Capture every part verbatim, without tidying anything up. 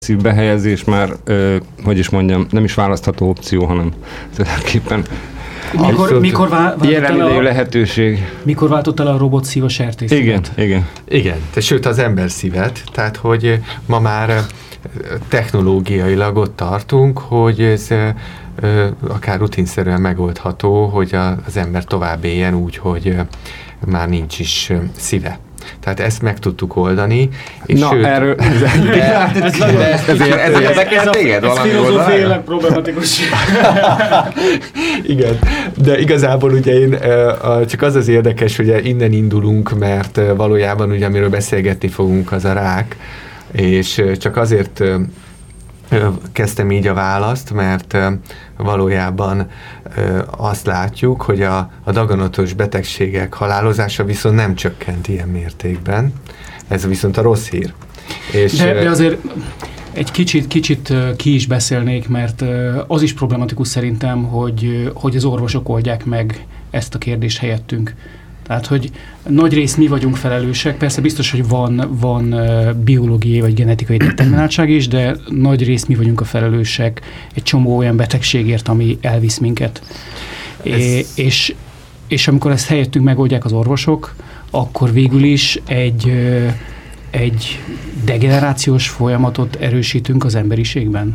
behelyezés már, ö, hogy is mondjam, nem is választható opció, hanem tulajdonképpen Mikor, mikor vá- jelen idejű lehetőség. Mikor váltott el a robot szív a sertészszívet? Igen, igen. Igen, de sőt az ember szívet, tehát hogy ma már technológiailag ott tartunk, hogy ez ö, akár rutinszerűen megoldható, hogy a, az ember tovább éljen úgy, hogy ö, már nincs is ö, szíve. Tehát ezt meg tudtuk oldani. És Na, sőt, erről... Ez nagyon érdekel téged valami filozófiailag problematikus. Igen, de igazából ugye én, csak az az érdekes, hogy innen indulunk, mert valójában ugye amiről beszélgetni fogunk, az a rák, és csak azért kezdtem így a választ, mert valójában azt látjuk, hogy a, a daganatos betegségek halálozása viszont nem csökkent ilyen mértékben. Ez viszont a rossz hír. És de, de azért egy kicsit, kicsit ki is beszélnék, mert az is problematikus szerintem, hogy, hogy az orvosok oldják meg ezt a kérdést helyettünk. Tehát, hogy nagy rész mi vagyunk felelősek, persze biztos, hogy van, van biológiai vagy genetikai determináltság is, de nagy rész mi vagyunk a felelősek egy csomó olyan betegségért, ami elvisz minket. É, és, és amikor ezt helyettünk megoldják az orvosok, akkor végül is egy, egy degenerációs folyamatot erősítünk az emberiségben.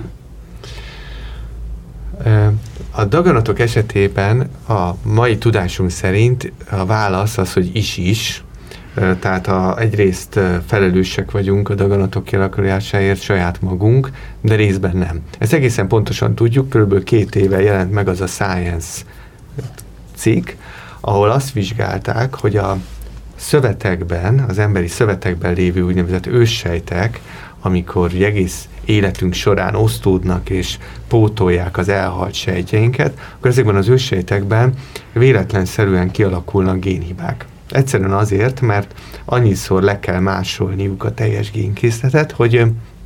A daganatok esetében a mai tudásunk szerint a válasz az, hogy is-is, tehát a, egyrészt felelősek vagyunk a daganatok kialakulásáért saját magunk, de részben nem. Ezt egészen pontosan tudjuk, kb. két éve jelent meg az a Science cikk, ahol azt vizsgálták, hogy a szövetekben, az emberi szövetekben lévő úgynevezett őssejtek, amikor egész életünk során osztódnak és pótolják az elhalt sejtjeinket, akkor ezekben az őssejtekben véletlenszerűen kialakulnak génhibák. Egyszerűen azért, mert annyiszor le kell másolniuk a teljes génkészletet, hogy,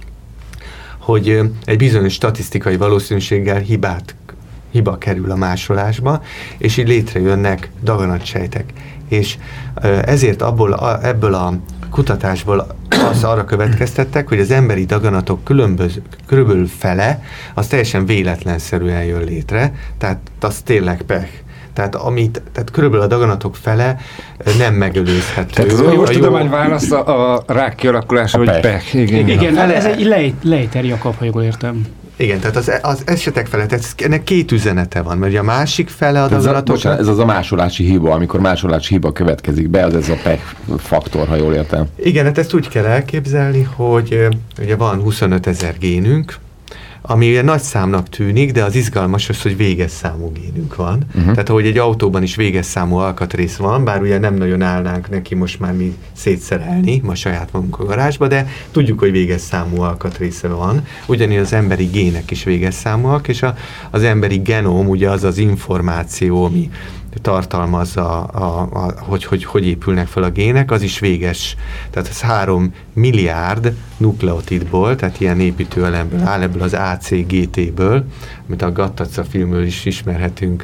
hogy egy bizonyos statisztikai valószínűséggel hibát, hiba kerül a másolásba, és így létrejönnek daganatsejtek. És ezért abból, ebből a kutatásból az arra következtettek, hogy az emberi daganatok különböző, körülbelül fele, az teljesen véletlenszerűen jön létre, tehát az tényleg pech. Tehát, amit, tehát körülbelül a daganatok fele nem megelőzhető. Tehát az most tudomány választ a, a rák kialakulása, hogy pech. Igen, igen fele, ez egy lej, lejter Jakab, ha jól értem. Igen, tehát az, az esetek fele, tehát ennek két üzenete van, mert a másik fele a daganatok... Ez az a másolási hiba, amikor másolási hiba következik be, az ez a pech faktor, ha jól értem. Igen, hát ezt úgy kell elképzelni, hogy ugye van huszonöt ezer génünk, ami ugye nagy számnak tűnik, de az izgalmas az, hogy véges számú génünk van. Uh-huh. Tehát ahogy egy autóban is véges számú alkatrész van, bár ugye nem nagyon állnánk neki most már mi szétszerelni, ma saját magunk a garázsba, de tudjuk, hogy véges számú alkatrésze van. Ugyanígy az emberi gének is véges számúak, és a, az emberi genom ugye az az információ, ami tartalmazza, a, a, hogy, hogy hogy épülnek fel a gének, az is véges. Tehát ez három milliárd nukleotidból, tehát ilyen építőelemből áll, ebből az á cé gé té-ből, amit a Gattaca filmből is ismerhetünk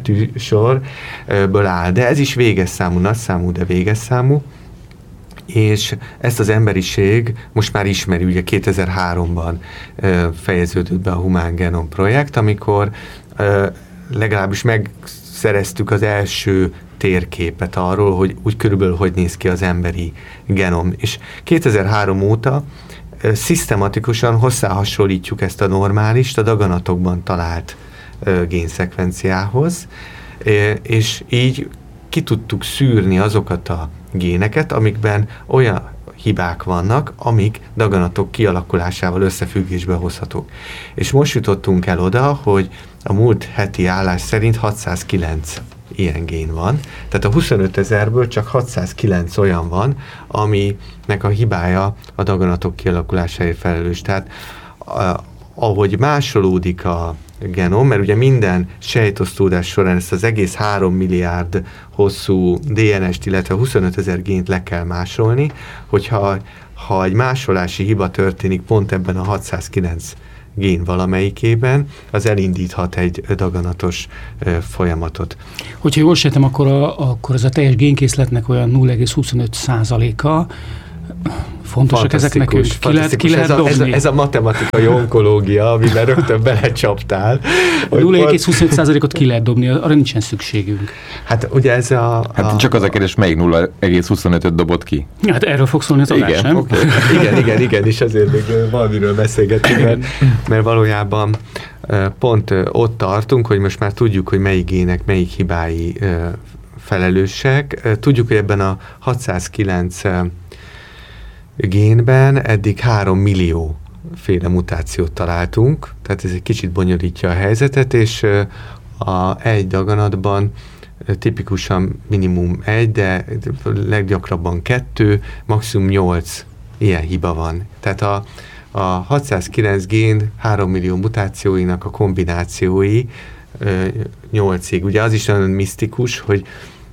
betűsorből áll. De ez is véges számú, nagy számú, de véges számú. És ezt az emberiség most már ismeri, ugye kétezer-háromban ö, fejeződött be a Human Genome projekt, amikor ö, legalábbis meg szereztük az első térképet arról, hogy úgy körülbelül hogy néz ki az emberi genom. És kétezer-három óta e, szisztematikusan hozzáhasonlítjuk ezt a normálist a daganatokban talált e, génszekvenciához, e, és így ki tudtuk szűrni azokat a géneket, amikben olyan hibák vannak, amik daganatok kialakulásával összefüggésbe hozhatók. És most jutottunk el oda, hogy a múlt heti állás szerint hatszázkilenc ilyen gén van. Tehát a huszonöt ezerből csak hatszázkilenc olyan van, aminek a hibája a daganatok kialakulásáért felelős. Tehát a, ahogy másolódik a genom, mert ugye minden sejtosztódás során ezt az egész három milliárd hosszú dé en est, illetve huszonöt ezer gént le kell másolni, hogyha ha egy másolási hiba történik pont ebben a hatszázkilenc gén valamelyikében, az elindíthat egy daganatos ö, folyamatot. Hogyha jól sejtem, akkor, a, akkor ez a teljes génkészletnek olyan nulla egész huszonöt százaléka, Fontosak ezek nekünk. Ki lehet, ki lehet ez, a, ez, a, dobni. ez a matematikai onkológia, amiben rögtön belecsaptál. nulla egész huszonöt százalékot ki lehet dobni, arra nincsen szükségünk. Hát ugye ez a... a hát csak az a kérdés, melyik nulla egész huszonötöt dobott ki? Hát erről fog szólni az adás, igen, nem? Okay. igen, igen, igen, és azért még valamiről beszélgetünk, mert, mert valójában pont ott tartunk, hogy most már tudjuk, hogy melyik gének, melyik hibái felelősek. Tudjuk, hogy ebben a hatszázkilenc génben eddig három millió féle mutációt találtunk, tehát ez egy kicsit bonyolítja a helyzetet, és a egy daganatban tipikusan minimum egy, de leggyakrabban kettő, maximum nyolc ilyen hiba van. Tehát a, a hatszázkilenc gén három millió mutációinak a kombinációi nyolcig. Ugye az is nagyon misztikus, hogy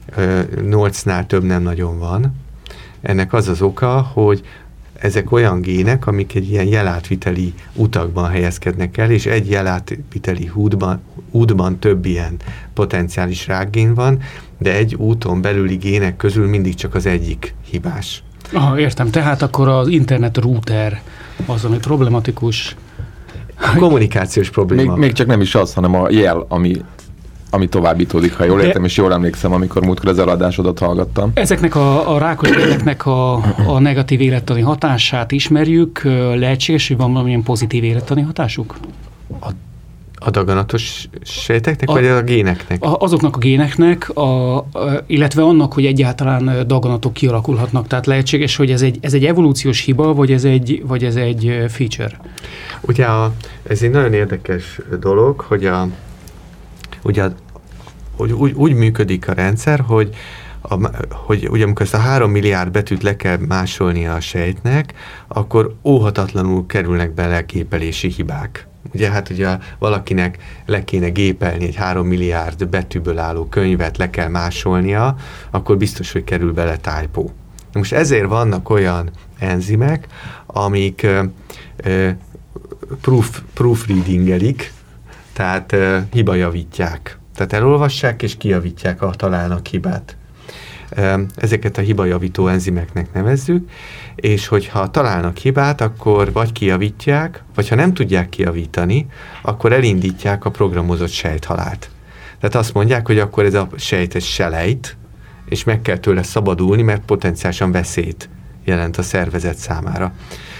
nyolcnál több nem nagyon van. Ennek az az oka, hogy ezek olyan gének, amik egy ilyen jelátviteli utakban helyezkednek el, és egy jelátviteli útban, útban több ilyen potenciális rákgén van, de egy úton belüli gének közül mindig csak az egyik hibás. Aha, értem. Tehát akkor az internet router az, ami problematikus. A kommunikációs probléma. Még, még csak nem is az, hanem a jel, ami ami továbbítódik, ha jól értem, és jól emlékszem, amikor múltkor az eladásodat hallgattam. Ezeknek a, a rákos géneknek a, a negatív élettani hatását ismerjük. Lehetséges, hogy van valamilyen pozitív élettani hatásuk? A, a daganatos sejteknek, a, vagy a géneknek? A, azoknak a géneknek, a, a, illetve annak, hogy egyáltalán daganatok kialakulhatnak. Tehát lehetséges, hogy ez egy, ez egy evolúciós hiba, vagy ez egy, vagy ez egy feature? Ugye a, ez egy nagyon érdekes dolog, hogy a Ugye, úgy, úgy, úgy működik a rendszer, hogy, a, hogy ugye amikor ezt a három milliárd betűt le kell másolnia a sejtnek, akkor óhatatlanul kerülnek bele gépelési hibák. Ugye hát ugye valakinek le kéne gépelni egy három milliárd betűből álló könyvet, le kell másolnia, akkor biztos, hogy kerül bele typo. Most ezért vannak olyan enzimek, amik uh, uh, proof, proofreadingelik, tehát uh, hibajavítják. Tehát elolvassák és kijavítják, ha találnak hibát. Uh, ezeket a hibajavító enzimeknek nevezzük, és hogyha találnak hibát, akkor vagy kijavítják, vagy ha nem tudják kijavítani, akkor elindítják a programozott sejthalált. Tehát azt mondják, hogy akkor ez a sejt egy selejt, és meg kell tőle szabadulni, mert potenciálisan veszélyt jelent a szervezet számára.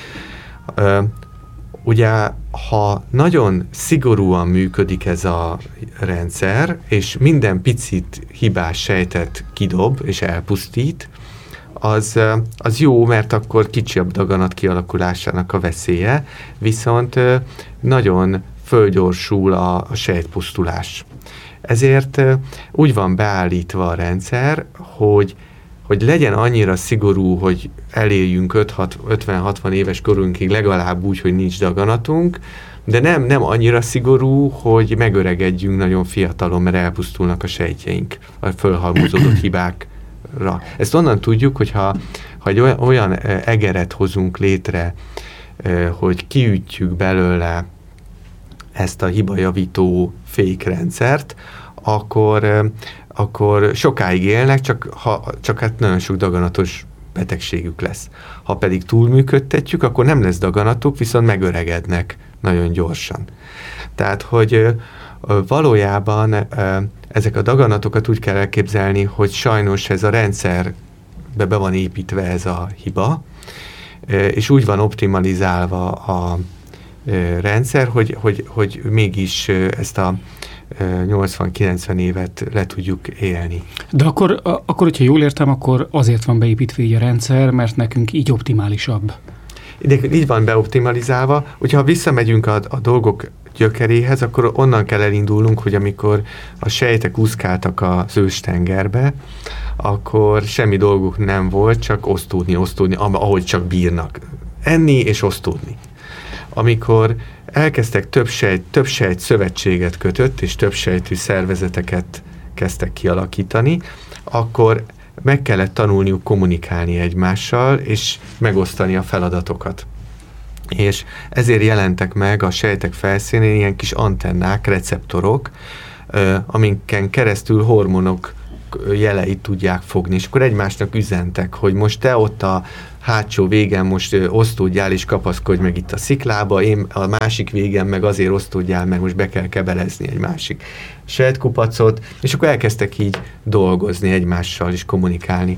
Uh, Ugye, ha nagyon szigorúan működik ez a rendszer, és minden picit hibás sejtet kidob és elpusztít, az, az jó, mert akkor kicsi a daganat kialakulásának a veszélye, viszont nagyon fölgyorsul a, a sejtpusztulás. Ezért úgy van beállítva a rendszer, hogy hogy legyen annyira szigorú, hogy elérjünk ötven-hatvan éves korunkig legalább úgy, hogy nincs daganatunk, de nem, nem annyira szigorú, hogy megöregedjünk nagyon fiatalon, mert elpusztulnak a sejtjeink a fölhalmozódott hibákra. Ezt onnan tudjuk, hogy ha, ha egy olyan egeret hozunk létre, hogy kiütjük belőle ezt a hibajavító fékrendszert, akkor akkor sokáig élnek, csak, ha, csak hát nagyon sok daganatos betegségük lesz. Ha pedig túlműködtetjük, akkor nem lesz daganatuk, viszont megöregednek nagyon gyorsan. Tehát, hogy valójában ezek a daganatokat úgy kell elképzelni, hogy sajnos ez a rendszerbe be van építve ez a hiba, és úgy van optimalizálva a rendszer, hogy, hogy, hogy mégis ezt a nyolcvan-kilencven évet le tudjuk élni. De akkor, akkor, hogyha jól értem, akkor azért van beépítve így a rendszer, mert nekünk így optimálisabb. De így van beoptimalizálva, hogyha visszamegyünk a, a dolgok gyökeréhez, akkor onnan kell elindulnunk, hogy amikor a sejtek úszkáltak az őstengerbe, akkor semmi dolguk nem volt, csak osztódni, osztódni, ahogy csak bírnak. Enni és osztódni. Amikor elkezdtek több sejt, több sejt szövetséget kötött, és több sejtű szervezeteket kezdtek kialakítani, akkor meg kellett tanulniuk kommunikálni egymással, és megosztani a feladatokat. És ezért jelentek meg a sejtek felszínén ilyen kis antennák, receptorok, aminken keresztül hormonok jeleit tudják fogni, és akkor egymásnak üzentek, hogy most te ott a hátsó végen most osztódjál és kapaszkodj meg itt a sziklába, én a másik végen meg azért osztódjál, mert most be kell kebelezni egy másik sejtkupacot, és akkor elkezdtek így dolgozni egymással és kommunikálni.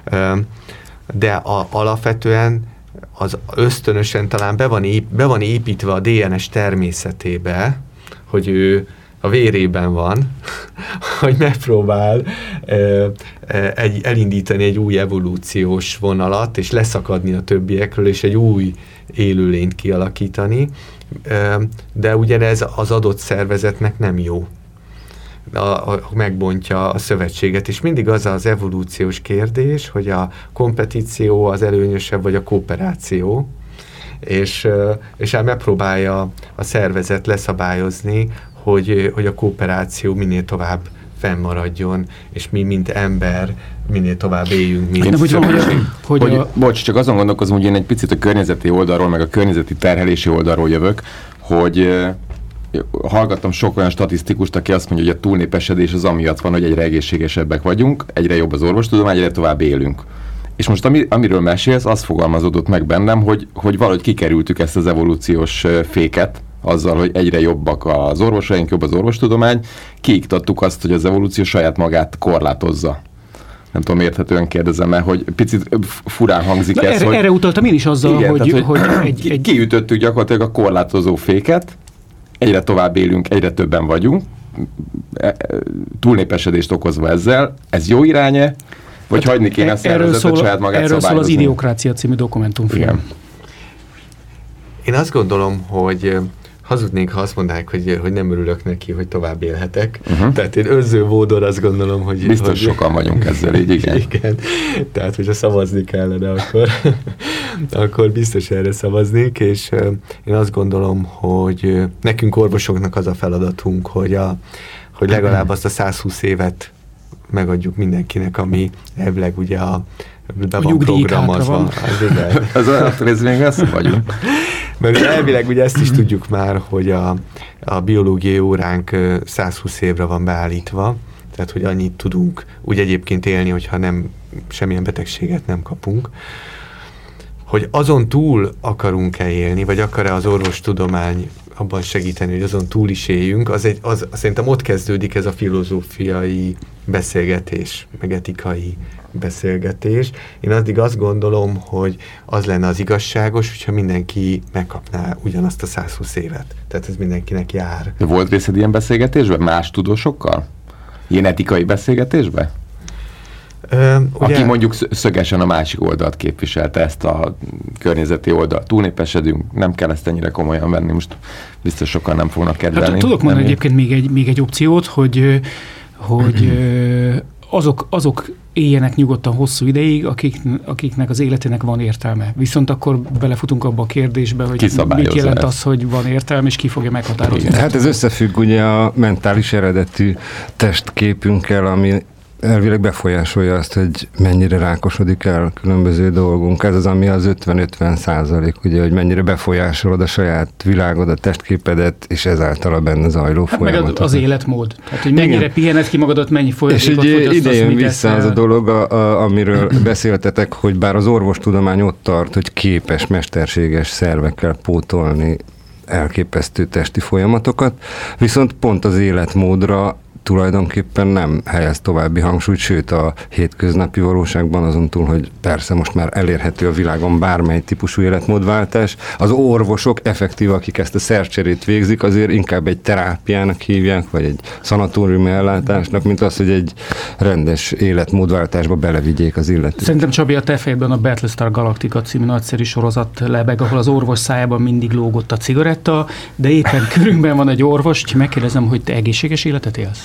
De a, alapvetően az ösztönösen talán be van, ép, be van építve a dé en es természetébe, hogy ő a vérében van, hogy megpróbál ö, egy, elindítani egy új evolúciós vonalat, és leszakadni a többiekről, és egy új élőlényt kialakítani, ö, de ugyanez az adott szervezetnek nem jó. A, a, megbontja a szövetséget, és mindig az az evolúciós kérdés, hogy a kompetíció az előnyösebb, vagy a kooperáció, és, és el megpróbálja a szervezet leszabályozni, hogy, hogy a kooperáció minél tovább fennmaradjon, és mi, mint ember, minél tovább éljünk, mint hogy, hogy, hogy, hogy a... Bocs, csak azon gondolkozom, hogy én egy picit a környezeti oldalról, meg a környezeti terhelési oldalról jövök, hogy hallgattam sok olyan statisztikust, aki azt mondja, hogy a túlnépesedés az amiatt van, hogy egyre egészségesebbek vagyunk, egyre jobb az orvostudomány, egyre tovább élünk. És most ami, amiről mesélsz, az fogalmazódott meg bennem, hogy, hogy valahogy kikerültük ezt az evolúciós féket, azzal, hogy egyre jobbak az orvosaink, jobb az orvostudomány, kiiktattuk azt, hogy az evolúció saját magát korlátozza. Nem tudom, érthetően kérdezem el, hogy picit furán hangzik Na, ez, erre, hogy... Erre utaltam én is azzal, igen, hogy, tehát, hogy, hogy egy, egy... kiütöttük gyakorlatilag a korlátozó féket, egyre tovább élünk, egyre többen vagyunk, túlnépesedést okozva ezzel. Ez jó irány-e? Vagy hát hagyni kéne a szervezetet saját magát erről szabályozni? Erről szól az Idiokrácia című dokumentumfilm. Igen. Én azt gondolom, hogy hazudnék, ha azt mondanák, hogy, hogy nem örülök neki, hogy tovább élhetek. Uh-huh. Tehát én önző módon azt gondolom, hogy... Biztos hogy, sokan vagyunk ezzel, így igen. igen. Tehát, hogyha szavazni kellene, akkor, akkor biztos erre szavaznék, és én azt gondolom, hogy nekünk orvosoknak az a feladatunk, hogy, a, hogy legalább azt a százhúsz évet megadjuk mindenkinek, ami elvileg ugye a be van programozva. Az attól ez még lesz vagyunk. Mert elvileg ugye ezt is tudjuk már, hogy a, a biológiai óránk százhúsz évre van beállítva, tehát hogy annyit tudunk úgy egyébként élni, hogyha nem semmilyen betegséget nem kapunk. Hogy azon túl akarunk-e élni, vagy akar-e az orvostudomány abban segíteni, hogy azon túl is éljünk, az egy, az, az szerintem ott kezdődik ez a filozófiai beszélgetés, meg etikai beszélgetés. Én addig azt gondolom, hogy az lenne az igazságos, hogyha mindenki megkapná ugyanazt a százhúsz évet. Tehát ez mindenkinek jár. De volt részed ilyen beszélgetésben? Más tudósokkal? Ilyen etikai beszélgetésben? Ö, ugye, aki mondjuk szögesen a másik oldalt képviselte, ezt a környezeti oldalt. Túlnépesedünk, nem kell ezt ennyire komolyan venni, most biztos sokan nem fognak kedvelni. Hát, tudok mondani egyébként még egy, még egy opciót, hogy, hogy azok, azok éljenek nyugodtan hosszú ideig, akik, akiknek az életének van értelme. Viszont akkor belefutunk abba a kérdésbe, hogy mit jelent ez? Az, hogy van értelme, és ki fogja meghatározni. Igen. Hát ez összefügg ugye a mentális eredetű testképünkkel, ami elvileg befolyásolja azt, hogy mennyire rákosodik el különböző dolgunk. Ez az, ami az ötven-ötven százalék, ugye, hogy mennyire befolyásolod a saját világod, a testképedet, és ezáltal a benne zajló hát folyamatot. Meg az életmód. Tehát, hogy mennyire igen. pihened ki magadat, mennyi folyadékot fogyasztasz, ide jön vissza az a dolog, a, a, amiről beszéltetek, hogy bár az orvostudomány ott tart, hogy képes mesterséges szervekkel pótolni elképesztő testi folyamatokat, viszont pont az életmódra tulajdonképpen nem helyez további hangsúlyt, sőt a hétköznapi valóságban azon túl, hogy persze most már elérhető a világon bármely típusú életmódváltás, az orvosok effektív, akik ezt a szercserét végzik, azért inkább egy terápiának hívják, vagy egy szanatóriumi ellátásnak, mint az, hogy egy rendes életmódváltásba belevigyék az illetőt. Szerintem Csabi, a te fejedben a Battlestar Galactica című nagyszerű sorozat lebeg, ahol az orvos szájában mindig lógott a cigaretta, de éppen körünkben van egy orvos, és megkérdezem, hogy te egészséges életet élsz?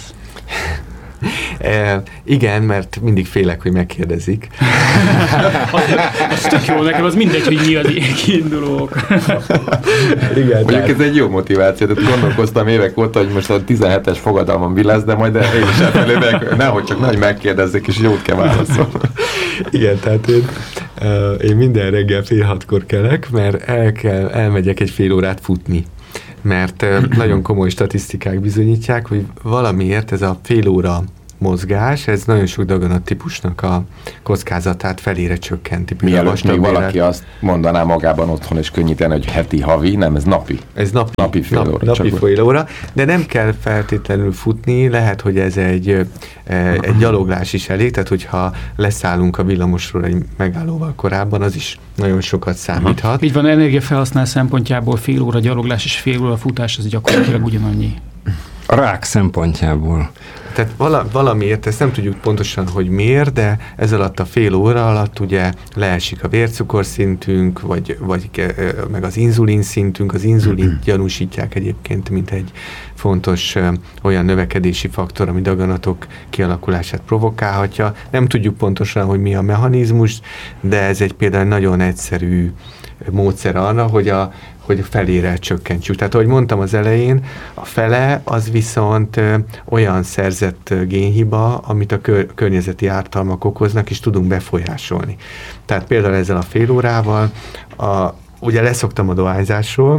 E, igen, mert mindig félek, hogy megkérdezik. Ez tök jó, nekem az mindegy, hogy mi az ilyen kiindulók. Igen, mondjuk ez egy jó motiváció, tehát gondolkoztam évek óta, hogy most a tizenhetes fogadalmam mi lesz, de majd én is elfelé, nehogy csak nagy megkérdezzek, és jót kell válaszolni. Igen, tehát én, én minden reggel fél hatkor kelek, mert el kell, elmegyek egy fél órát futni. Mert nagyon komoly statisztikák bizonyítják, hogy valamiért ez a fél óra mozgás, ez nagyon sok daganat típusnak a kockázatát felére csökkenti. Mielőtt még valaki azt mondaná magában otthon és könnyíteni, hogy heti, havi, nem, ez napi. Ez napi, napi fél nap, óra. Napi fél óra, de nem kell feltétlenül futni, lehet, hogy ez egy, egy gyaloglás is elég, tehát hogyha leszállunk a villamosról egy megállóval korábban, az is nagyon sokat számíthat. Így van, energiafelhasználás szempontjából fél óra gyaloglás és fél óra futás, az gyakorlatilag ugyanannyi. A rák szempontjából. Tehát vala, valamiért, ezt nem tudjuk pontosan, hogy miért, de ez alatt a fél óra alatt ugye leesik a vércukorszintünk, vagy, vagy meg az inzulin szintünk. Az inzulint gyanúsítják egyébként, mint egy fontos ö, olyan növekedési faktor, ami daganatok kialakulását provokálhatja. Nem tudjuk pontosan, hogy mi a mechanizmus, de ez egy például nagyon egyszerű módszer arra, hogy a hogy a felére csökkentsük. Tehát, ahogy mondtam az elején, a fele az viszont ö, olyan szerzett ö, génhiba, amit a kör, környezeti ártalmak okoznak, és tudunk befolyásolni. Tehát például ezzel a fél órával, a, ugye leszoktam a dohányzásról,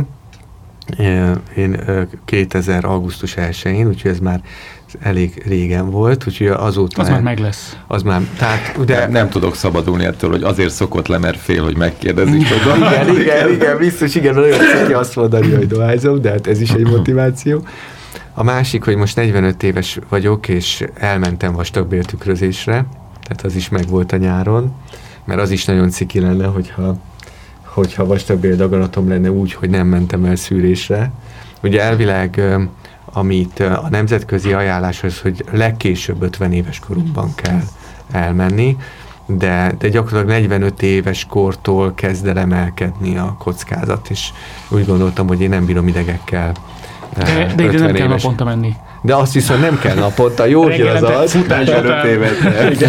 én kétezer augusztus elsején, úgyhogy ez már elég régen volt, úgyhogy azóta... Az el, már meg lesz. Az már, tehát, de... Nem, nem tudok szabadulni ettől, hogy azért szokott le, mert fél, hogy megkérdezik. igen, igen, igen, biztos, igen, nagyon sziki azt mondani, hogy dohányzom, de hát ez is egy motiváció. A másik, hogy most negyvenöt éves vagyok, és elmentem vastagbéltükrözésre, tehát az is megvolt a nyáron, mert az is nagyon ciki lenne, hogyha hogyha vastagbél daganatom lenne úgy, hogy nem mentem el szűrésre. Ugye elvileg, amit a nemzetközi ajánlás az, hogy legkésőbb ötven éves korunkban kell elmenni, de, de gyakorlatilag negyvenöt éves kortól kezd el emelkedni a kockázat, és úgy gondoltam, hogy én nem bírom idegekkel. De, de ide nem kell naponta menni. De azt viszont nem kell naponta. Jó hír az az. Futás öt évet.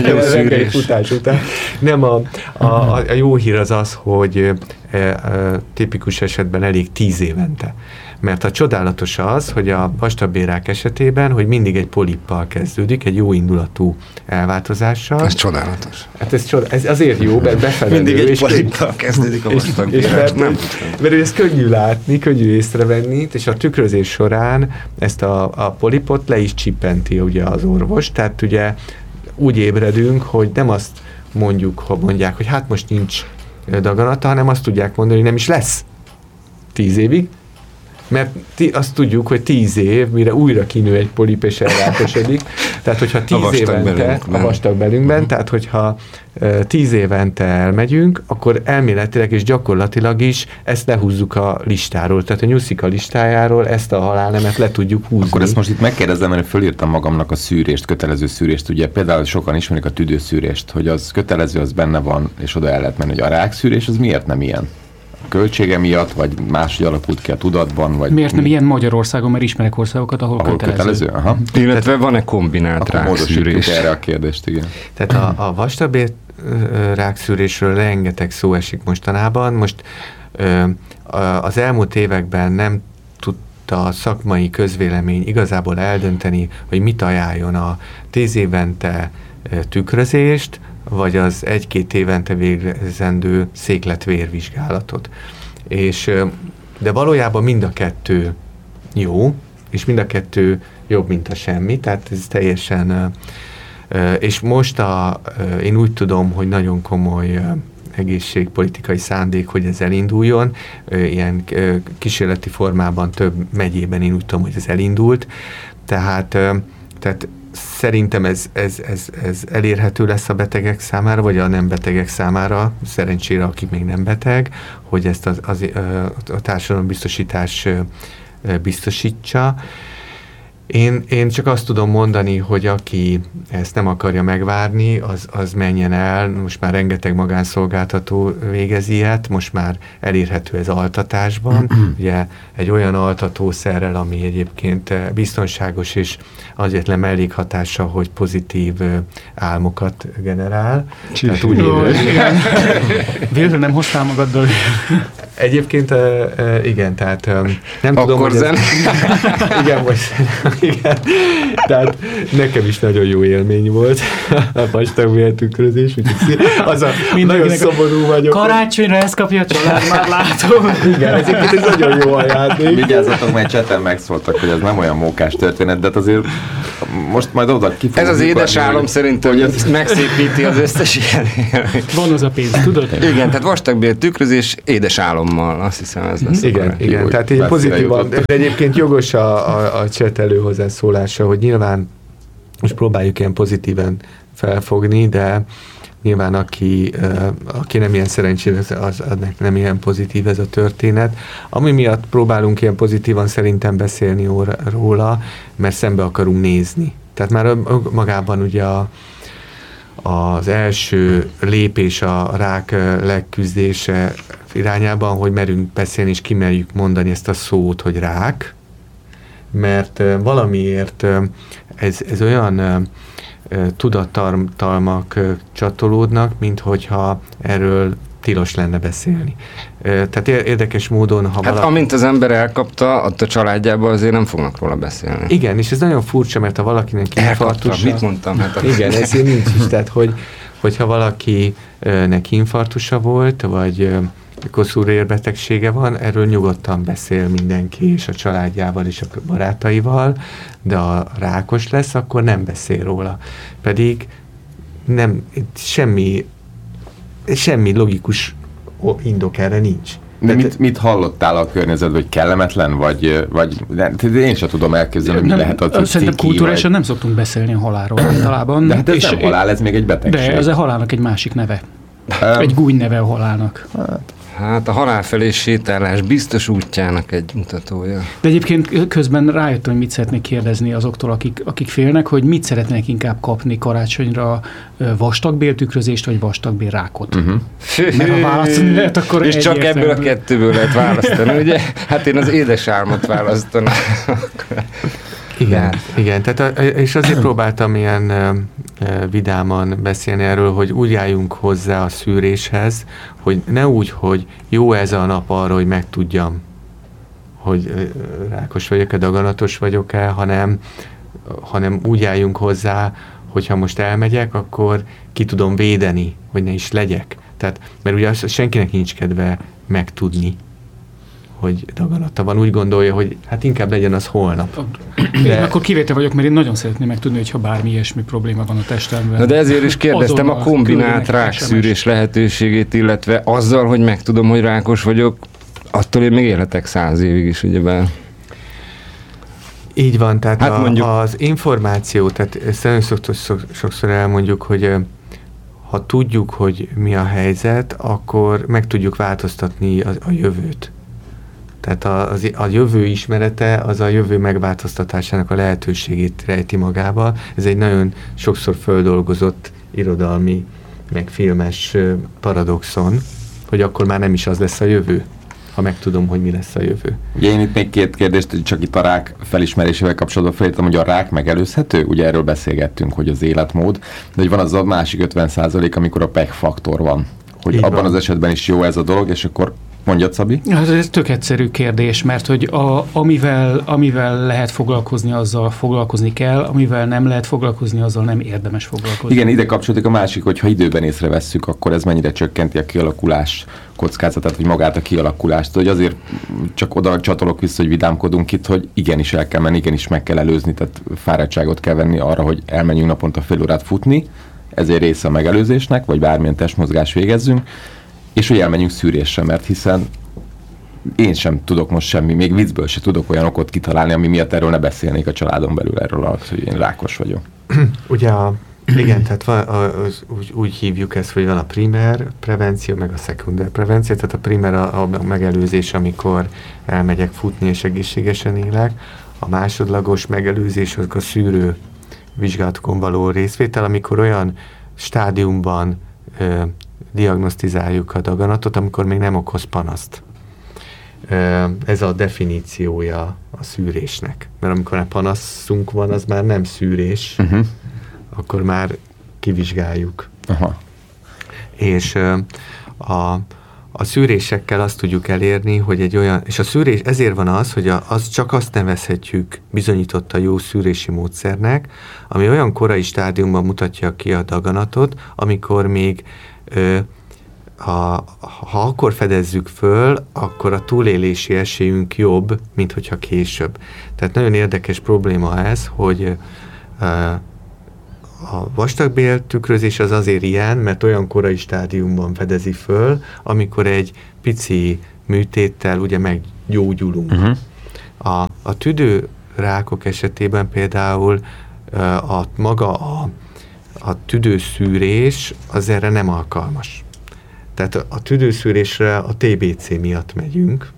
Igen, futás után. Nem, a, a, a jó hír az az, hogy e, e, tipikus esetben elég tíz évente. Mert a csodálatos az, hogy a vastagbélrák esetében, hogy mindig egy polippal kezdődik, egy jó indulatú elváltozással. Ez csodálatos. Hát ez, csodál, ez azért jó, mert befelelő. Mindig egy polippal kezdődik a vastagbélrák. Nem, mert ez könnyű látni, könnyű észrevenni, és a tükrözés során ezt a, a polipot le is csippenti ugye az orvos, tehát ugye úgy ébredünk, hogy nem azt mondjuk, ha mondják, hogy hát most nincs daganata, hanem azt tudják mondani, hogy nem is lesz tíz évig, mert ti, azt tudjuk, hogy tíz év, mire újra kinő egy polip és elváltosodik. Tehát, hogyha tíz évente a vastagbelünkben, uh-huh. tehát, hogyha uh, tíz évente elmegyünk, akkor elméletileg és gyakorlatilag is ezt lehúzzuk a listáról. Tehát a nyuszika listájáról ezt a halálnemet le tudjuk húzni. Akkor ezt most itt megkérdezem, mert fölírtam magamnak a szűrést, kötelező szűrést. Ugye például sokan ismerik a tüdőszűrést, hogy az kötelező, az benne van, és oda el lehet menni, hogy a rákszűrés, az miért nem ilyen? Költsége miatt, vagy máshogy alakult ki a tudatban? Vagy miért nem mi? Ilyen Magyarországon, mert ismerek országokat, ahol, ahol kötelező. kötelező? Aha. Illetve van-e kombinált rákszűrés? Erre a kérdést, igen. Tehát a, a vastagbél rákszűrésről rengeteg szó esik mostanában. Most az elmúlt években nem tudta a szakmai közvélemény igazából eldönteni, hogy mit ajánljon a tíz évente tükrözést, vagy az egy-két évente végzendő székletvérvizsgálatot. És, de valójában mind a kettő jó, és mind a kettő jobb, mint a semmi, tehát ez teljesen, és most a, én úgy tudom, hogy nagyon komoly egészségpolitikai szándék, hogy ez elinduljon, ilyen kísérleti formában több megyében én úgy tudom, hogy ez elindult, tehát, tehát szerintem ez, ez, ez, ez elérhető lesz a betegek számára, vagy a nem betegek számára, szerencsére, aki még nem beteg, hogy ezt az, az, a társadalombiztosítás biztosítsa. Én, én csak azt tudom mondani, hogy aki ezt nem akarja megvárni, az, az menjen el. Most már rengeteg magánszolgáltató végez ilyet, most már elérhető ez altatásban. Ugye egy olyan altatószerrel, ami egyébként biztonságos, és azért nem mellékhatása, hogy pozitív álmokat generál. Tehát úgy Végül nem hoztál magaddal? Egyébként igen, tehát nem Akkor tudom, hogy zen. Ez, igen, most Igen. Tehát nekem is nagyon jó élmény volt a vastagbéltükrözés, úgyhogy az a nagyon szomorú vagyok. Karácsonyra ezt kapja a család, már látom. Igen, ezért ez nagyon jó ajándék. Vigyázzatok, mert cseten megszóltak, hogy ez nem olyan mókás történet, de hát azért most majd oda ki Ez az édes álom szerintem, hogy ez megszépíti az összes ilyen. Van az a pénz, tudod? Igen, tehát vastagbél tükrözés édes álommal, azt hiszem ez lesz. Igen, igen, jó, tehát így pozitívan, de egyébként jogos a, a, a chat előhozzászólása, hogy nyilván most próbáljuk ilyen pozitíven felfogni, de nyilván aki, aki nem ilyen szerencsés, az, az nem ilyen pozitív ez a történet. Ami miatt próbálunk ilyen pozitívan szerintem beszélni róla, mert szembe akarunk nézni. Tehát már magában ugye a, az első lépés a rák leküzdése irányában, hogy merünk beszélni és kimerjük mondani ezt a szót, hogy rák, mert valamiért ez, ez olyan tudattartalmak csatolódnak, mint hogyha erről tilos lenne beszélni. Tehát érdekes módon, ha hát valaki... amint az ember elkapta, ott a családjában azért nem fognak róla beszélni. Igen, és ez nagyon furcsa, mert ha valakinek infarktusa... Mit mondtam? Hát igen, ez nincs is. Tehát, hogy, hogyha valakinek infarktusa volt, vagy koszúrérbetegsége van, erről nyugodtan beszél mindenki, és a családjával, és a barátaival, de ha rákos lesz, akkor nem beszél róla. Pedig nem, semmi, semmi logikus indok erre nincs. De mit, mit hallottál a környezetben, hogy kellemetlen, vagy, vagy én sem tudom elképzelni, hogy mi lehet a ciki. Szerintem kulturálisan nem szoktunk beszélni a halálról általában. De hát ez és nem halál, ez még egy betegség. De ez a halálnak egy másik neve. Um, egy gúny neve a halálnak. Hát. Hát a halál felé sétálás biztos útjának egy mutatója. De egyébként közben rájöttem, hogy mit szeretnék kérdezni azoktól, akik, akik félnek, hogy mit szeretnék inkább kapni karácsonyra, vastagbéltükrözést vagy vastagbélrákot. Uh-huh. Mert ha választani lehet, akkor és csak ebből a kettőből lehet választani, ugye? Hát én az édes álmot választanám. Igen, igen, tehát a, és azért próbáltam ilyen e, vidáman beszélni erről, hogy úgy álljunk hozzá a szűréshez, hogy ne úgy, hogy jó ez a nap arra, hogy megtudjam, hogy rákos vagyok-e, daganatos vagyok-e, hanem, hanem úgy álljunk hozzá, hogyha most elmegyek, akkor ki tudom védeni, hogy ne is legyek. Tehát, mert ugye az, senkinek nincs kedve megtudni, hogy daganata van, úgy gondolja, hogy hát inkább legyen az holnap. De... Én akkor kivétel vagyok, mert én nagyon szeretném megtudni, hogyha bármi ilyesmi probléma van a testemben. Na de ezért is kérdeztem a kombinált rákszűrés lehetőségét, illetve azzal, hogy megtudom, hogy rákos vagyok, attól én még élhetek száz évig is, ugyebár. Így van, tehát hát a, mondjuk... az információ, tehát ezt nagyon sokszor elmondjuk, hogy ha tudjuk, hogy mi a helyzet, akkor meg tudjuk változtatni a, a jövőt. Tehát a, az, a jövő ismerete az a jövő megváltoztatásának a lehetőségét rejti magába. Ez egy nagyon sokszor földolgozott irodalmi, meg filmes paradoxon, hogy akkor már nem is az lesz a jövő, ha megtudom, hogy mi lesz a jövő. Ugye én itt még két kérdést, csak itt a rák felismerésével kapcsolatban felírtam, hogy a rák megelőzhető, ugye erről beszélgettünk, hogy az életmód, de hogy van az a másik ötven százalék, amikor a pech faktor van, hogy így abban van. Az esetben is jó ez a dolog, és akkor mondjad, Szabi? Hát ez tök egyszerű kérdés, mert hogy a, amivel, amivel lehet foglalkozni, azzal foglalkozni kell, amivel nem lehet foglalkozni, azzal nem érdemes foglalkozni. Igen, ide kapcsolódik a másik, hogy ha időben észrevesszük, akkor ez mennyire csökkenti a kialakulás kockázatát, vagy magát a kialakulást. Hogy azért csak oda csatolok vissza, hogy vidámkodunk itt, hogy igenis el kell menni, igenis meg kell előzni, tehát fáradtságot kell venni arra, hogy elmenjünk naponta fél órát futni, ezért része a megelőzésnek, vagy bármilyen testmozgás végezzünk, és hogy elmenjünk szűrésre, mert hiszen én sem tudok most semmi, még viccből se tudok olyan okot kitalálni, ami miatt erről ne beszélnék a családon belül erről, hogy én rákos vagyok. Ugye a, igen, tehát van, az, úgy, úgy hívjuk ezt, hogy van a primer prevenció, meg a szekunder prevenció, tehát a primer a, a megelőzés, amikor elmegyek futni és egészségesen élek, a másodlagos megelőzés az a szűrő vizsgálatokon való részvétel, amikor olyan stádiumban ö, diagnosztizáljuk a daganatot, amikor még nem okoz panaszt. Ez a definíciója a szűrésnek. Mert amikor a panaszunk van, az már nem szűrés, uh-huh. akkor már kivizsgáljuk. Aha. És a, A szűrésekkel azt tudjuk elérni, hogy egy olyan, és a szűrés, ezért van az, hogy a, az csak azt nevezhetjük bizonyított a jó szűrési módszernek, ami olyan korai stádiumban mutatja ki a daganatot, amikor még ö, ha, ha akkor fedezzük föl, akkor a túlélési esélyünk jobb, mint hogyha később. Tehát nagyon érdekes probléma ez, hogy ö, a vastagbél tükrözés az azért ilyen, mert olyan korai stádiumban fedezi föl, amikor egy pici műtéttel ugye meggyógyulunk. Uh-huh. A, a tüdőrákok esetében például a maga a, a tüdőszűrés az erre nem alkalmas. Tehát a, a tüdőszűrésre a té bé cé miatt megyünk,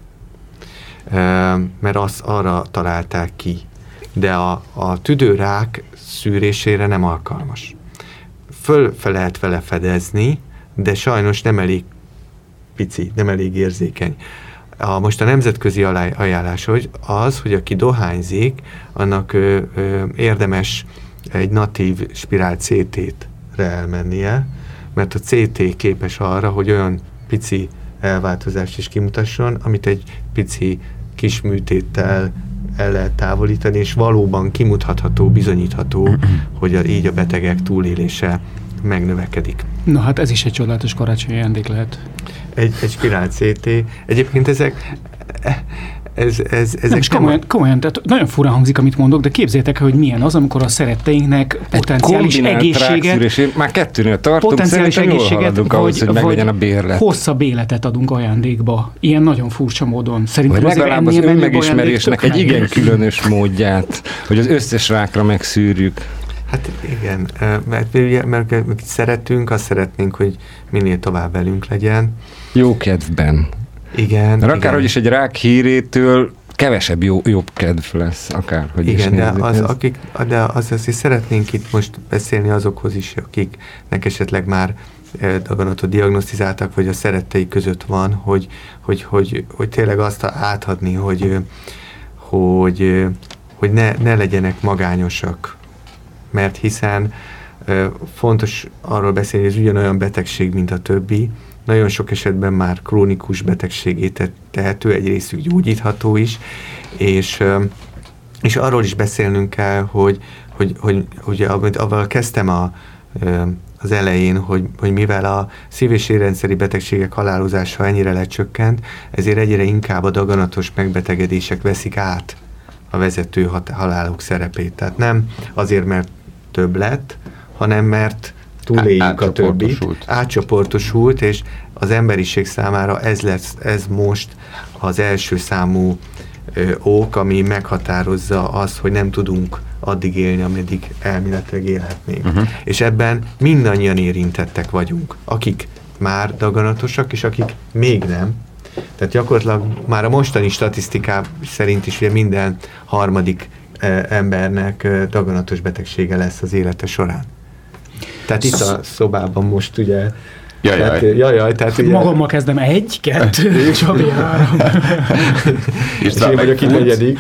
mert azt arra találták ki. De a, a tüdőrák szűrésére nem alkalmas. Föl fel lehet vele fedezni, de sajnos nem elég pici, nem elég érzékeny. A, most a nemzetközi ajánlás hogy az, hogy aki dohányzik, annak ö, ö, érdemes egy natív spirált cé té-re elmennie, mert a cé té képes arra, hogy olyan pici elváltozást is kimutasson, amit egy pici kis műtéttel el lehet távolítani, és valóban kimutatható, bizonyítható, hogy a, így a betegek túlélése megnövekedik. Na hát ez is egy csodálatos karácsonyi ajándék lehet. Egy, egy spirált cé té. Egyébként ezek... Ez, ez, ezek nem, és komolyan, komolyan, tehát nagyon furán hangzik, amit mondok, de képzeljétek el, hogy milyen az, amikor a szeretteinknek potenciális egészséget, már kettőnél tartunk, potenciális egészséget, vagy, ahhoz, hogy meglegyen a bérlet. Hosszabb életet adunk ajándékba. Ilyen nagyon furcsa módon. Szerintem vagy legalább az önmegismerésnek egy igen különös módját, hogy az összes rákra megszűrjük. Hát igen, mert, mert, mert, mert szeretünk, azt szeretnénk, hogy minél tovább velünk legyen. Jó kedvben. Igen. Mert akárhogy is egy rák hírétől kevesebb jó, jobb kedv lesz, akárhogy is. Igen, de, az, akik, de az, azt is szeretnénk itt most beszélni azokhoz is, akiknek esetleg már daganatot diagnosztizáltak, vagy a szerettei között van, hogy, hogy, hogy, hogy tényleg azt átadni, hogy, hogy, hogy ne, ne legyenek magányosak. Mert hiszen fontos arról beszélni, hogy ez ugyanolyan betegség, mint a többi, nagyon sok esetben már krónikus betegségé tehető, egy részük gyógyítható is, és, és arról is beszélnünk kell, hogy, hogy, hogy, hogy avval kezdtem a, az elején, hogy, hogy mivel a szív- és érrendszeri betegségek halálozása ennyire lecsökkent, ezért egyre inkább a daganatos megbetegedések veszik át a vezető hat- halálok szerepét. Tehát nem azért, mert több lett, hanem mert túléljük a többit, átcsoportosult, és az emberiség számára ez lesz, ez most az első számú ö, ok, ami meghatározza azt, hogy nem tudunk addig élni, ameddig elméletileg élhetnénk. Uh-huh. És ebben mindannyian érintettek vagyunk, akik már daganatosak, és akik még nem. Tehát gyakorlatilag már a mostani statisztikák szerint is ugye minden harmadik ö, embernek ö, daganatos betegsége lesz az élete során. Tehát itt a szobában most ugye... Jajjaj. Tehát, jajjaj, tehát ugye... Magammal kezdem egy, kettő, Csabi három. És én vagyok itt negyedik.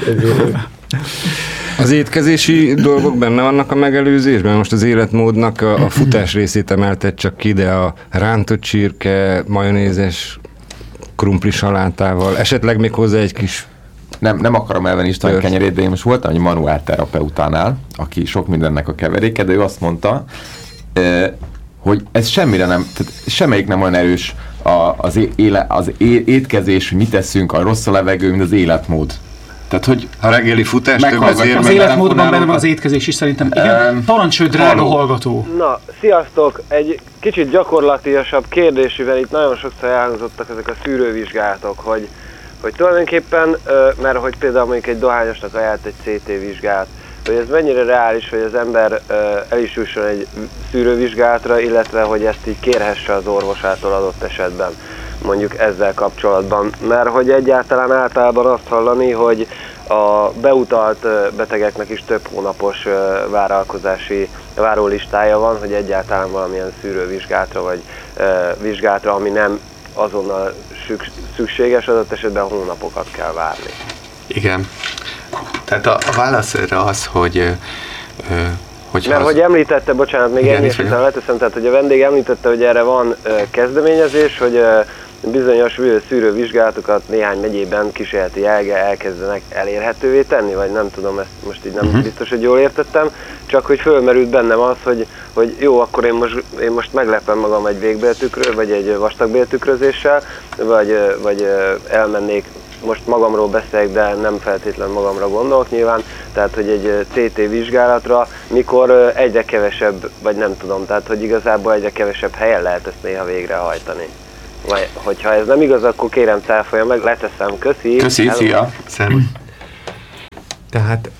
Az étkezési dolgok benne vannak a megelőzésben? Most az életmódnak a, a futás részét emelted csak ki, de a rántott csirke, majonézes krumpli salátával, esetleg még hozzá egy kis... Nem, nem akarom elvenni István kenyerét, de én most voltam egy manuálterapeutánál, aki sok mindennek a keveréke, de ő azt mondta, hogy ez semmire nem, tehát semmelyik nem olyan erős az, éle, az étkezés, hogy mit teszünk, a rossz a levegő, mint az életmód. Tehát, hogy a reggeli futás több azért, az életmódban benne van az étkezés is szerintem. Igen, parancsolj, drága hallgató! Na, sziasztok! Egy kicsit gyakorlatilasabb kérdésűvel itt nagyon sokszor elhangzottak ezek a szűrővizsgálatok, hogy, hogy tulajdonképpen, mert hogy például mondjuk egy dohányosnak ajánlott egy cé té vizsgát, hogy ez mennyire reális, hogy az ember el is jusson egy szűrővizsgálatra, illetve hogy ezt így kérhesse az orvosától adott esetben, mondjuk ezzel kapcsolatban. Mert hogy egyáltalán általában azt hallani, hogy a beutalt betegeknek is több hónapos vállalkozási várólistája van, hogy egyáltalán valamilyen szűrővizsgálatra vagy vizsgálatra, ami nem azonnal szükséges, adott esetben hónapokat kell várni. Igen. Tehát a, a válasz erre az, hogy... Ö, hogy Mert az... hogy említette, bocsánat, még ennél leteszem, tehát hogy a vendég említette, hogy erre van ö, kezdeményezés, hogy ö, bizonyos szűrővizsgálatokat néhány megyében kísérleti jelleggel elkezdenek elérhetővé tenni, vagy nem tudom, ezt most így nem uh-huh. biztos, hogy jól értettem, csak hogy fölmerült bennem az, hogy, hogy jó, akkor én most, én most meglepem magam egy végbéltükrő, vagy egy vastagbéltükrözéssel, vagy, vagy elmennék, most magamról beszélek, de nem feltétlenül magamra gondolok nyilván, tehát hogy egy cé té vizsgálatra, mikor egyre kevesebb, vagy nem tudom, tehát hogy igazából egyre kevesebb helyen lehet ezt néha végrehajtani. Vagy hogyha ez nem igaz, akkor kérem cáfolja meg, leteszem. Köszi! Köszi, szia! Szervusz! Tehát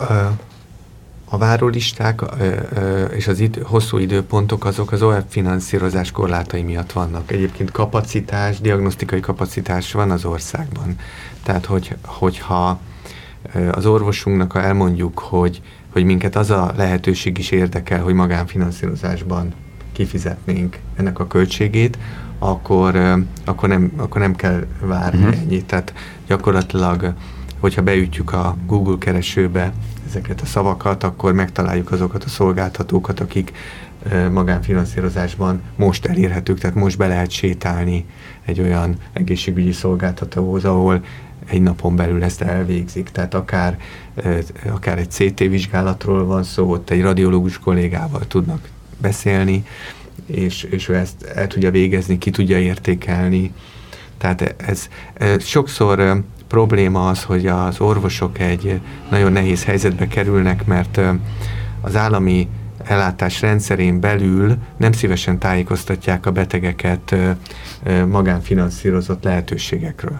a várólisták és az idő, hosszú időpontok azok az o e pé finanszírozás korlátai miatt vannak. Egyébként kapacitás, diagnosztikai kapacitás van az országban. Tehát, hogy, hogyha az orvosunknak elmondjuk, hogy, hogy minket az a lehetőség is érdekel, hogy magánfinanszírozásban kifizetnénk ennek a költségét, akkor, akkor, nem, akkor nem kell várni uh-huh. ennyit. Tehát gyakorlatilag, hogyha beütjük a Google keresőbe ezeket a szavakat, akkor megtaláljuk azokat a szolgáltatókat, akik magánfinanszírozásban most elérhetők, tehát most be lehet sétálni egy olyan egészségügyi szolgáltatóhoz, ahol egy napon belül ezt elvégzik. Tehát akár, akár egy cé té vizsgálatról van szó, ott egy radiológus kollégával tudnak beszélni, és, és ő ezt el tudja végezni, ki tudja értékelni. Tehát ez, ez sokszor probléma az, hogy az orvosok egy nagyon nehéz helyzetbe kerülnek, mert az állami ellátás rendszerén belül nem szívesen tájékoztatják a betegeket magánfinanszírozott lehetőségekről.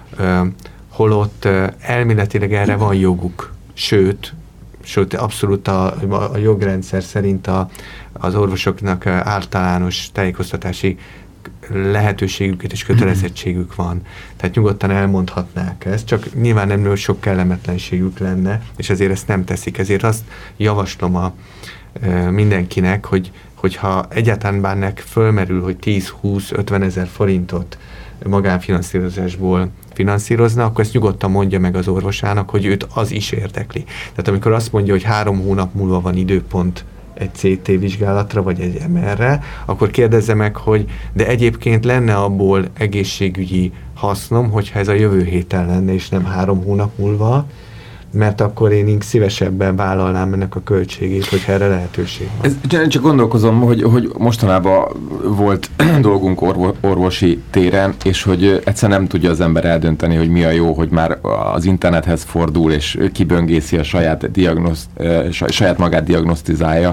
Holott elméletileg erre van joguk, sőt, sőt abszolút a, a jogrendszer szerint a, az orvosoknak általános tájékoztatási lehetőségüket és kötelezettségük van. Tehát nyugodtan elmondhatnák ezt, csak nyilván nem sok kellemetlenségük lenne, és ezért ezt nem teszik. Ezért azt javaslom a, e, mindenkinek, hogy, hogyha egyáltalán bárnek fölmerül, hogy tíz-húsz-ötven ezer forintot magánfinanszírozásból finanszírozna, akkor ezt nyugodtan mondja meg az orvosának, hogy őt az is érdekli. Tehát amikor azt mondja, hogy három hónap múlva van időpont egy cé té vizsgálatra, vagy egy em er-re, akkor kérdezze meg, hogy de egyébként lenne abból egészségügyi hasznom, hogyha ez a jövő héten lenne, és nem három hónap múlva, mert akkor én így szívesebben vállalnám ennek a költségét, hogyha erre lehetőség van. Ez, csak gondolkozom, hogy, hogy mostanában volt dolgunk orvo, orvosi téren, és hogy egyszer nem tudja az ember eldönteni, hogy mi a jó, hogy már az internethez fordul, és kiböngészi a saját, diagnosz, saját magát diagnosztizálja,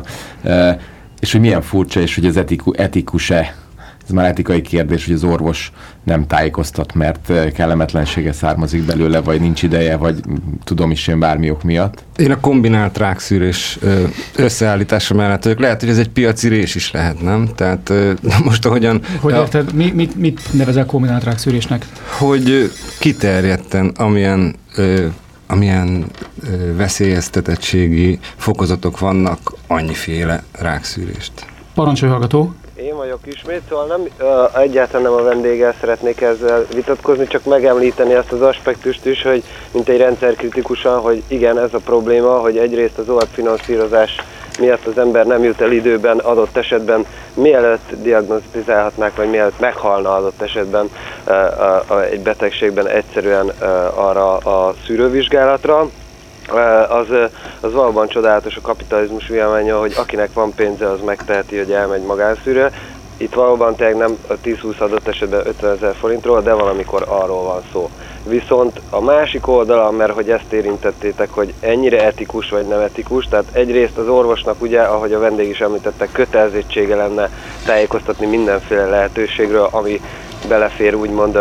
és hogy milyen furcsa, és hogy ez etiku, etikus-e. Ez már etikai kérdés, hogy az orvos nem tájékoztat, mert kellemetlensége származik belőle, vagy nincs ideje, vagy tudom is én bármi ok miatt. Én a kombinált rákszűrés összeállítása mellett vagyok. Lehet, hogy ez egy piaci rés is lehet, nem? Tehát most ahogyan... Hogy érted? Mi, mit, mit nevezel kombinált rákszűrésnek? Hogy kiterjedten, amilyen... amilyen ö, veszélyeztetettségi fokozatok vannak, annyiféle rákszűrést. Parancsolj, hallgató! Én vagyok ismét, szóval nem, uh, egyáltalán nem a vendéggel szeretnék ezzel vitatkozni, csak megemlíteni azt az aspektust is, hogy mint egy rendszerkritikusan, hogy igen, ez a probléma, hogy egyrészt az o e pé finanszírozás miatt az ember nem jut el időben, adott esetben mielőtt diagnosztizálhatnák, vagy mielőtt meghalna adott esetben uh, uh, uh, egy betegségben egyszerűen uh, arra a szűrővizsgálatra. Az, az valóban csodálatos a kapitalizmus vélménye, hogy akinek van pénze, az megteheti, hogy elmegy magánszűrőre. Itt valóban tényleg nem tíz-húsz adott esetben ötvenezer forintról, de valamikor arról van szó. Viszont a másik oldala, mert hogy ezt érintettétek, hogy ennyire etikus vagy nem etikus, tehát egyrészt az orvosnak ugye, ahogy a vendég is említette, kötelezettsége lenne tájékoztatni mindenféle lehetőségről, ami belefér úgymond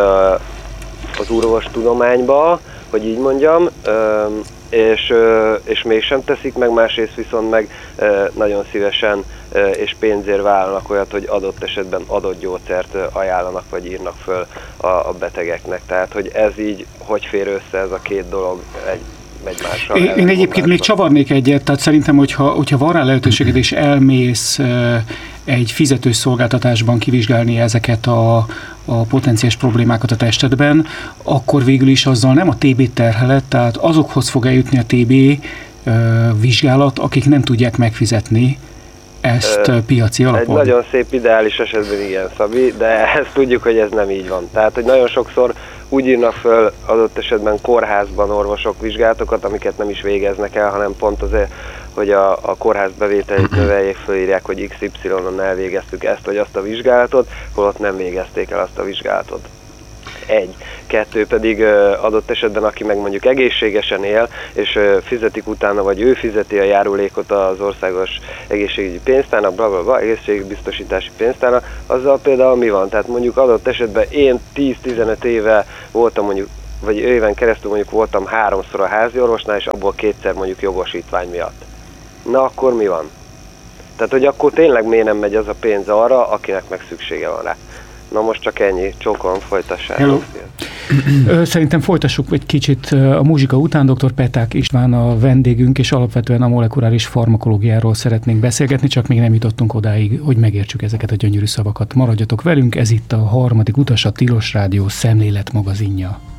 az orvostudományba, hogy így mondjam, és, és mégsem teszik meg, másrészt viszont meg nagyon szívesen és pénzért vállalnak olyat, hogy adott esetben adott gyógyszert ajánlanak, vagy írnak föl a, a betegeknek. Tehát, hogy ez így, hogy fér össze ez a két dolog egy, egymással. Én, én egyébként még csavarnék egyet, tehát szerintem, hogyha, hogyha van rá lehetőséged, és elmész egy fizetős szolgáltatásban kivizsgálni ezeket a, a potenciális problémákat a testedben, akkor végül is azzal nem a té bét terhelet, tehát azokhoz fog eljutni a té bé vizsgálat, akik nem tudják megfizetni ezt uh, piaci alapon? Egy nagyon szép ideális esetben igen, Szabi, de ezt tudjuk, hogy ez nem így van. Tehát, hogy nagyon sokszor úgy írnak föl adott esetben kórházban orvosok vizsgálatokat, amiket nem is végeznek el, hanem pont azért, hogy a, a kórház bevételét növeljék, fölírják, hogy iksz ipszilonon elvégeztük ezt vagy azt a vizsgálatot, holott nem végezték el azt a vizsgálatot. Egy. Kettő pedig adott esetben, aki meg mondjuk egészségesen él, és fizetik utána, vagy ő fizeti a járulékot az országos egészségügyi pénztárnak, bla bla bla, egészségbiztosítási pénztárnak, azzal például mi van? Tehát mondjuk adott esetben én tíz-tizenöt éve voltam mondjuk, vagy éven keresztül mondjuk voltam háromszor a házi orvosnál, és abból kétszer mondjuk jogosítvány miatt. Na akkor mi van? Tehát, hogy akkor tényleg miért nem megy az a pénz arra, akinek meg szüksége van rá. Na most csak ennyi, csókolom, folytassák. Hello. Szerintem folytassuk egy kicsit a muzsika után. doktor Peták István a vendégünk, és alapvetően a molekuláris farmakológiáról szeretnénk beszélgetni, csak még nem jutottunk odáig, hogy megértsük ezeket a gyönyörű szavakat. Maradjatok velünk, ez itt a harmadik utas, a Tilos Rádió szemlélet magazinja.